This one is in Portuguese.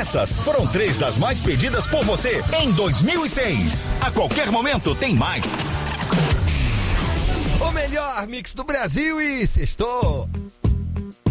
Essas foram 3 das mais pedidas por você em 2006. A qualquer momento tem mais. O melhor mix do Brasil e sextou.